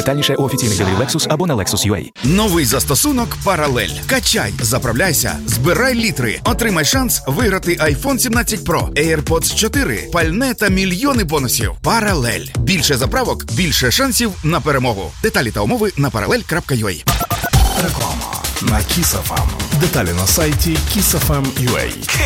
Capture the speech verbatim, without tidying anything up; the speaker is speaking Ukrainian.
Детальніше у офіційних дилерів Lexus або на Lexus точка ю а. Новий застосунок «Паралель». Качай, заправляйся, збирай літри. Отримай шанс виграти айфон сімнадцять Про, AirPods чотири, пальне та мільйони бонусів. «Паралель». Більше заправок, більше шансів на перемогу. Деталі та умови на паралель крапка ю а. Реклама на Kiss еф ем. Деталі на сайті kiss еф ем крапка ю а.